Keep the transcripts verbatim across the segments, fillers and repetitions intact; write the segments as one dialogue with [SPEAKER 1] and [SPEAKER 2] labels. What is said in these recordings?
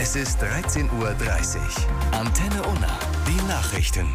[SPEAKER 1] Es ist dreizehn Uhr dreißig. Antenne Unna, die Nachrichten.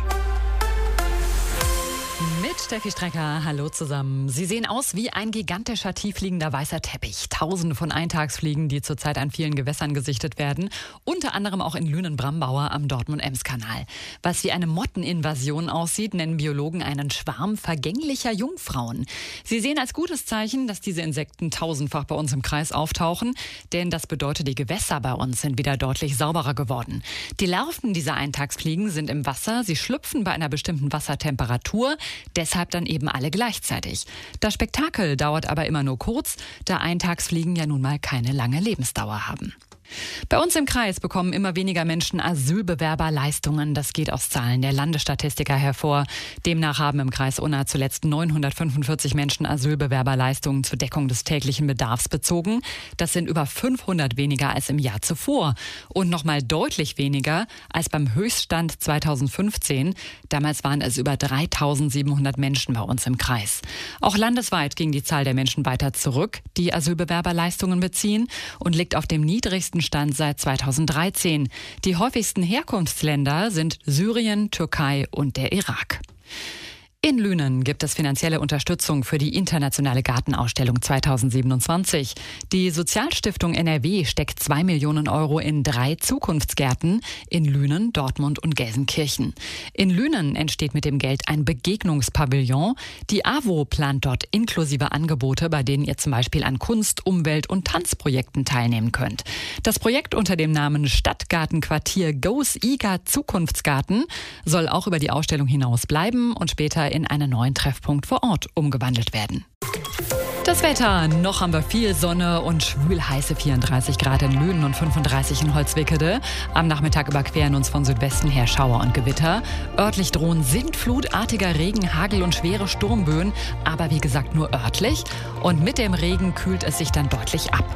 [SPEAKER 2] Mit Steffi Strecker, hallo zusammen. Sie sehen aus wie ein gigantischer, tiefliegender weißer Teppich. Tausende von Eintagsfliegen, die zurzeit an vielen Gewässern gesichtet werden. Unter anderem auch in Lünen-Brambauer am Dortmund-Ems-Kanal. Was wie eine Motteninvasion aussieht, nennen Biologen einen Schwarm vergänglicher Jungfrauen. Sie sehen als gutes Zeichen, dass diese Insekten tausendfach bei uns im Kreis auftauchen. Denn das bedeutet, die Gewässer bei uns sind wieder deutlich sauberer geworden. Die Larven dieser Eintagsfliegen sind im Wasser. Sie schlüpfen bei einer bestimmten Wassertemperatur. Deshalb dann eben alle gleichzeitig. Das Spektakel dauert aber immer nur kurz, da Eintagsfliegen ja nun mal keine lange Lebensdauer haben. Bei uns im Kreis bekommen immer weniger Menschen Asylbewerberleistungen. Das geht aus Zahlen der Landesstatistiker hervor. Demnach haben im Kreis Unna zuletzt neunhundertfünfundvierzig Menschen Asylbewerberleistungen zur Deckung des täglichen Bedarfs bezogen. Das sind über fünfhundert weniger als im Jahr zuvor. Und nochmal deutlich weniger als beim Höchststand zweitausendfünfzehn. Damals waren es über dreitausendsiebenhundert Menschen bei uns im Kreis. Auch landesweit ging die Zahl der Menschen weiter zurück, die Asylbewerberleistungen beziehen, und liegt auf dem niedrigsten Stand seit zweitausenddreizehn. Die häufigsten Herkunftsländer sind Syrien, Türkei und der Irak. In Lünen gibt es finanzielle Unterstützung für die internationale Gartenausstellung zweitausendsiebenundzwanzig. Die Sozialstiftung N R W steckt zwei Millionen Euro in drei Zukunftsgärten in Lünen, Dortmund und Gelsenkirchen. In Lünen entsteht mit dem Geld ein Begegnungspavillon. Die A W O plant dort inklusive Angebote, bei denen ihr zum Beispiel an Kunst-, Umwelt- und Tanzprojekten teilnehmen könnt. Das Projekt unter dem Namen Stadtgartenquartier Goes Iga Zukunftsgarten soll auch über die Ausstellung hinaus bleiben und später in einen neuen Treffpunkt vor Ort umgewandelt werden. Das Wetter. Noch haben wir viel Sonne und schwül-heiße vierunddreißig Grad in Lünen und fünfunddreißig in Holzwickede. Am Nachmittag überqueren uns von Südwesten her Schauer und Gewitter. Örtlich drohen sintflutartiger Regen, Hagel und schwere Sturmböen, aber wie gesagt nur örtlich. Und mit dem Regen kühlt es sich dann deutlich ab.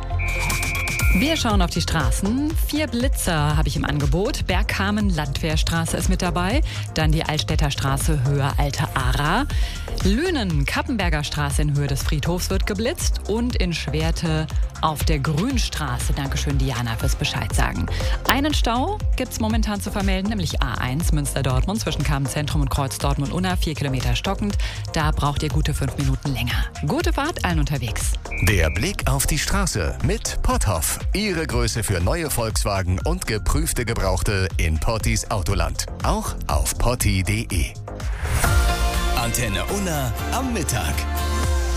[SPEAKER 2] Wir schauen auf die Straßen. Vier Blitzer habe ich im Angebot. Bergkamen, Landwehrstraße ist mit dabei. Dann die Altstädter Straße, Höhe Alte Ara. Lünen, Kappenberger Straße in Höhe des Friedhofs wird geblitzt. Und in Schwerte auf der Grünstraße. Dankeschön, Diana, fürs Bescheid sagen. Einen Stau gibt es momentan zu vermelden, nämlich A eins Münster-Dortmund zwischen Kamen-Zentrum und Kreuz Dortmund-Unna. Vier Kilometer stockend. Da braucht ihr gute fünf Minuten länger. Gute Fahrt allen unterwegs.
[SPEAKER 1] Der Blick auf die Straße mit Potthoff. Ihre Größe für neue Volkswagen und geprüfte Gebrauchte in Pottis Autoland. Auch auf potti punkt de. Antenne Unna am Mittag.